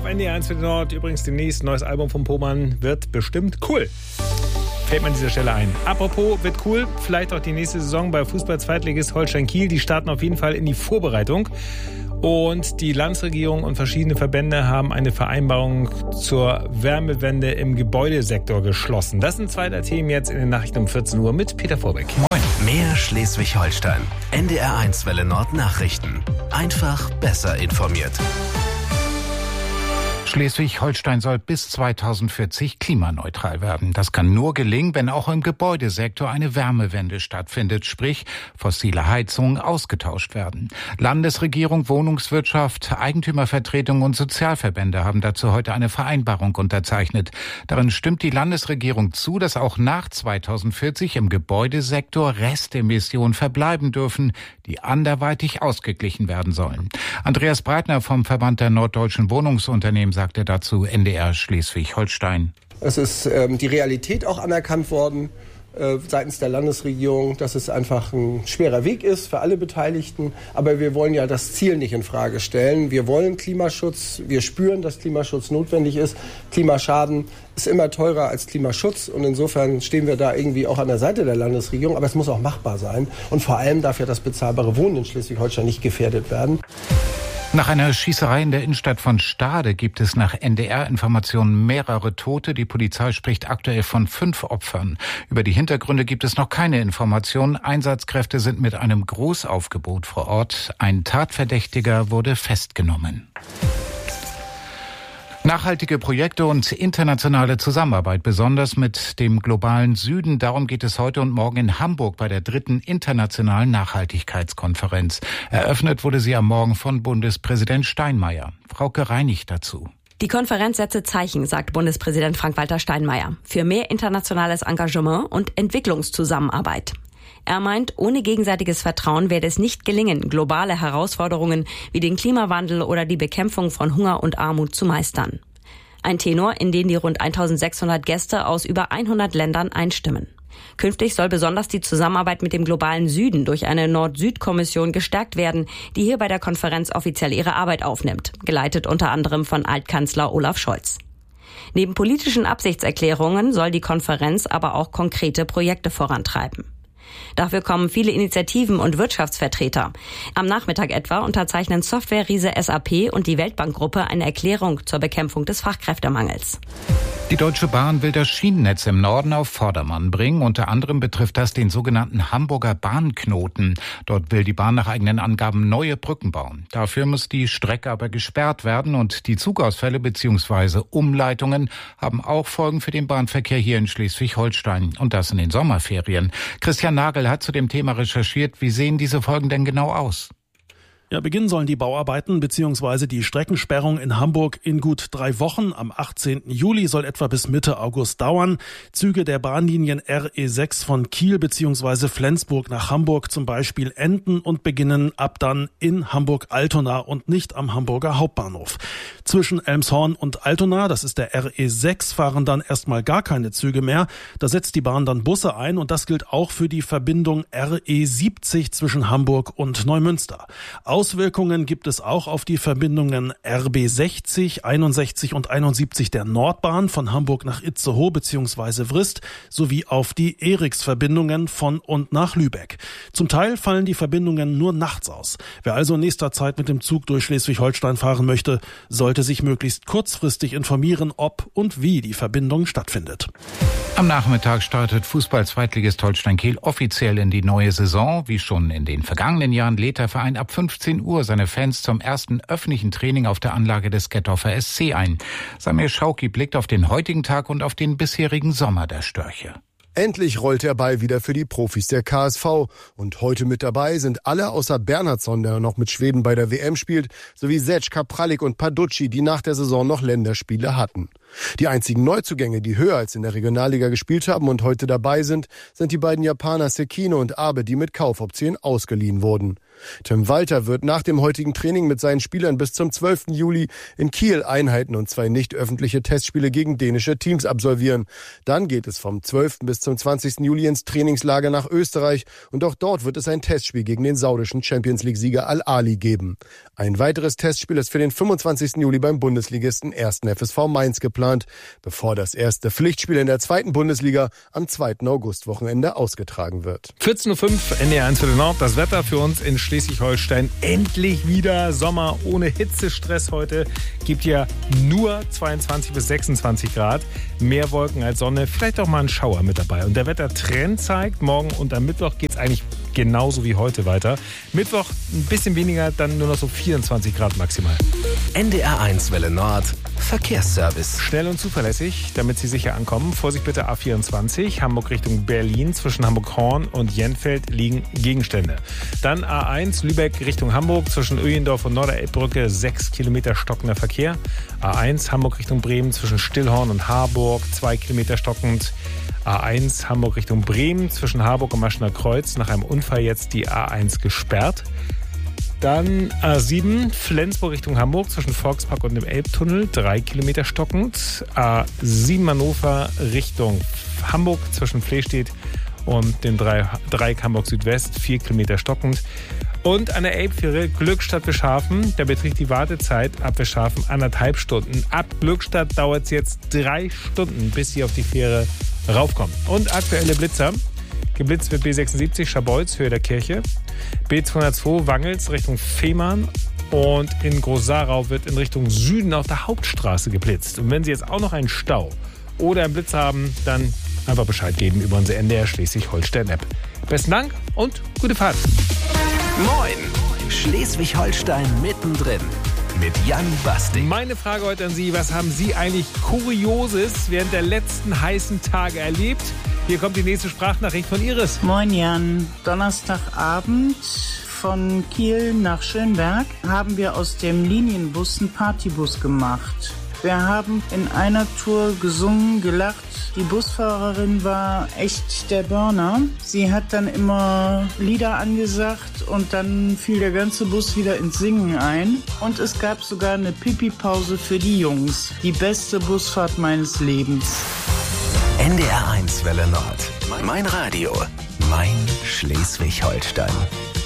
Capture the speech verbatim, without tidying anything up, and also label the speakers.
Speaker 1: N D R eins für den Nord. Übrigens demnächst neues Album von Pohlmann wird bestimmt cool. Fällt mir an dieser Stelle ein. Apropos, wird cool, vielleicht auch die nächste Saison bei Fußball-Zweitligist Holstein Kiel. Die starten auf jeden Fall in die Vorbereitung. Und die Landesregierung und verschiedene Verbände haben eine Vereinbarung zur Wärmewende im Gebäudesektor geschlossen. Das sind zwei der Themen jetzt in den Nachrichten um vierzehn Uhr mit Peter Vorbeck.
Speaker 2: Moin. Mehr Schleswig-Holstein. N D R eins Welle Nord Nachrichten. Einfach besser informiert.
Speaker 3: Schleswig-Holstein soll bis zweitausendvierzig klimaneutral werden. Das kann nur gelingen, wenn auch im Gebäudesektor eine Wärmewende stattfindet, sprich fossile Heizungen ausgetauscht werden. Landesregierung, Wohnungswirtschaft, Eigentümervertretung und Sozialverbände haben dazu heute eine Vereinbarung unterzeichnet. Darin stimmt die Landesregierung zu, dass auch nach zweitausendvierzig im Gebäudesektor Restemissionen verbleiben dürfen, die anderweitig ausgeglichen werden sollen. Andreas Breitner vom Verband der norddeutschen Wohnungsunternehmen sagte dazu N D R Schleswig-Holstein.
Speaker 4: Es ist ähm, die Realität auch anerkannt worden äh, seitens der Landesregierung, dass es einfach ein schwerer Weg ist für alle Beteiligten. Aber wir wollen ja das Ziel nicht in Frage stellen. Wir wollen Klimaschutz. Wir spüren, dass Klimaschutz notwendig ist. Klimaschaden ist immer teurer als Klimaschutz. Und insofern stehen wir da irgendwie auch an der Seite der Landesregierung. Aber es muss auch machbar sein. Und vor allem darf ja das bezahlbare Wohnen in Schleswig-Holstein nicht gefährdet werden.
Speaker 3: Nach einer Schießerei in der Innenstadt von Stade gibt es nach N D R-Informationen mehrere Tote. Die Polizei spricht aktuell von fünf Opfern. Über die Hintergründe gibt es noch keine Informationen. Einsatzkräfte sind mit einem Großaufgebot vor Ort. Ein Tatverdächtiger wurde festgenommen. Nachhaltige Projekte und internationale Zusammenarbeit, besonders mit dem globalen Süden. Darum geht es heute und morgen in Hamburg bei der dritten internationalen Nachhaltigkeitskonferenz. Eröffnet wurde sie am Morgen von Bundespräsident Steinmeier. Frauke Reinig dazu.
Speaker 5: Die Konferenz setze Zeichen, sagt Bundespräsident Frank-Walter Steinmeier, für mehr internationales Engagement und Entwicklungszusammenarbeit. Er meint, ohne gegenseitiges Vertrauen werde es nicht gelingen, globale Herausforderungen wie den Klimawandel oder die Bekämpfung von Hunger und Armut zu meistern. Ein Tenor, in den die rund eintausendsechshundert Gäste aus über hundert Ländern einstimmen. Künftig soll besonders die Zusammenarbeit mit dem globalen Süden durch eine Nord-Süd-Kommission gestärkt werden, die hier bei der Konferenz offiziell ihre Arbeit aufnimmt, geleitet unter anderem von Altkanzler Olaf Scholz. Neben politischen Absichtserklärungen soll die Konferenz aber auch konkrete Projekte vorantreiben. Dafür kommen viele Initiativen und Wirtschaftsvertreter. Am Nachmittag etwa unterzeichnen Software-Riese S A P und die Weltbankgruppe eine Erklärung zur Bekämpfung des Fachkräftemangels.
Speaker 3: Die Deutsche Bahn will das Schienennetz im Norden auf Vordermann bringen. Unter anderem betrifft das den sogenannten Hamburger Bahnknoten. Dort will die Bahn nach eigenen Angaben neue Brücken bauen. Dafür muss die Strecke aber gesperrt werden und die Zugausfälle bzw. Umleitungen haben auch Folgen für den Bahnverkehr hier in Schleswig-Holstein. Und das in den Sommerferien. Christian Nagel hat zu dem Thema recherchiert. Wie sehen diese Folgen denn genau aus?
Speaker 6: Ja, beginnen sollen die Bauarbeiten bzw. die Streckensperrung in Hamburg in gut drei Wochen. Am achtzehnten Juli soll etwa bis Mitte August dauern. Züge der Bahnlinien R E sechs von Kiel bzw. Flensburg nach Hamburg zum Beispiel enden und beginnen ab dann in Hamburg-Altona und nicht am Hamburger Hauptbahnhof. Zwischen Elmshorn und Altona, das ist der R E sechs, fahren dann erstmal gar keine Züge mehr. Da setzt die Bahn dann Busse ein und das gilt auch für die Verbindung R E siebzig zwischen Hamburg und Neumünster. Auswirkungen gibt es auch auf die Verbindungen R B sechzig, einundsechzig und einundsiebzig der Nordbahn von Hamburg nach Itzehoe bzw. Vrist sowie auf die Eriks-Verbindungen von und nach Lübeck. Zum Teil fallen die Verbindungen nur nachts aus. Wer also in nächster Zeit mit dem Zug durch Schleswig-Holstein fahren möchte, sollte sich möglichst kurzfristig informieren, ob und wie die Verbindung stattfindet.
Speaker 3: Am Nachmittag startet Fußball-Zweitligist Holstein Kiel offiziell in die neue Saison. Wie schon in den vergangenen Jahren lädt der Verein ab fünfzehn Uhr seine Fans zum ersten öffentlichen Training auf der Anlage des Gettorfer S C ein. Samir Schauki blickt auf den heutigen Tag und auf den bisherigen Sommer der Störche.
Speaker 7: Endlich rollt der Ball wieder für die Profis der K S V. Und heute mit dabei sind alle außer Bernhardsson, der noch mit Schweden bei der W M spielt, sowie Setsch, Kapralik und Paducci, die nach der Saison noch Länderspiele hatten. Die einzigen Neuzugänge, die höher als in der Regionalliga gespielt haben und heute dabei sind, sind die beiden Japaner Sekino und Abe, die mit Kaufoption ausgeliehen wurden. Tim Walter wird nach dem heutigen Training mit seinen Spielern bis zum zwölften Juli in Kiel Einheiten und zwei nicht öffentliche Testspiele gegen dänische Teams absolvieren. Dann geht es vom zwölften bis zum zwanzigsten Juli ins Trainingslager nach Österreich und auch dort wird es ein Testspiel gegen den saudischen Champions-League-Sieger Al-Ahly geben. Ein weiteres Testspiel ist für den fünfundzwanzigsten Juli beim Bundesligisten ersten F S V Mainz geplant, bevor das erste Pflichtspiel in der zweiten Bundesliga am zweiten August-Wochenende ausgetragen wird.
Speaker 1: vierzehn Uhr fünf, N D R eins Viertel Nord, das Wetter für uns in Schleswig-Holstein. Endlich wieder Sommer ohne Hitzestress heute. Gibt ja nur zweiundzwanzig bis sechsundzwanzig Grad. Mehr Wolken als Sonne, vielleicht auch mal ein Schauer mit dabei. Und der Wettertrend zeigt, morgen und am Mittwoch geht es eigentlich genauso wie heute weiter. Mittwoch ein bisschen weniger, dann nur noch so vierundzwanzig Grad maximal.
Speaker 2: N D R eins Welle Nord, Verkehrsservice.
Speaker 1: Schnell und zuverlässig, damit Sie sicher ankommen. Vorsicht bitte A vierundzwanzig, Hamburg Richtung Berlin. Zwischen Hamburg-Horn und Jenfeld liegen Gegenstände. Dann A eins, Lübeck Richtung Hamburg. Zwischen Öjendorf und Norderelbbrücke sechs Kilometer stockender Verkehr. A eins, Hamburg Richtung Bremen. Zwischen Stillhorn und Harburg zwei Kilometer stockend. A eins, Hamburg Richtung Bremen. Zwischen Harburg und Maschener Kreuz. Nach einem Unfall jetzt die A eins gesperrt. Dann A sieben, Flensburg Richtung Hamburg, zwischen Volkspark und dem Elbtunnel, drei Kilometer stockend. A sieben Hannover Richtung Hamburg, zwischen Flehstedt und dem Dreieck Hamburg Südwest, vier Kilometer stockend. Und an der Elbfähre Glückstadt Wischhafen, da beträgt die Wartezeit ab Wischhafen anderthalb Stunden. Ab Glückstadt dauert es jetzt drei Stunden, bis Sie auf die Fähre raufkommen. Und aktuelle Blitzer. Geblitzt wird B sechsundsiebzig Scharbeutz, Höhe der Kirche. B zweihundertzwei Wangels Richtung Fehmarn. Und in Groß-Sarau wird in Richtung Süden auf der Hauptstraße geblitzt. Und wenn Sie jetzt auch noch einen Stau oder einen Blitz haben, dann einfach Bescheid geben über unsere N D R Schleswig-Holstein-App. Besten Dank und gute Fahrt.
Speaker 2: Moin, Schleswig-Holstein mittendrin. Mit Jan Basting.
Speaker 1: Meine Frage heute an Sie, was haben Sie eigentlich Kurioses während der letzten heißen Tage erlebt? Hier kommt die nächste Sprachnachricht von Iris.
Speaker 8: Moin Jan, Donnerstagabend von Kiel nach Schönberg haben wir aus dem Linienbus einen Partybus gemacht. Wir haben in einer Tour gesungen, gelacht. Die Busfahrerin war echt der Burner. Sie hat dann immer Lieder angesagt und dann fiel der ganze Bus wieder ins Singen ein. Und es gab sogar eine Pipi-Pause für die Jungs. Die beste Busfahrt meines Lebens.
Speaker 2: N D R eins Welle Nord. Mein Radio. Mein Schleswig-Holstein.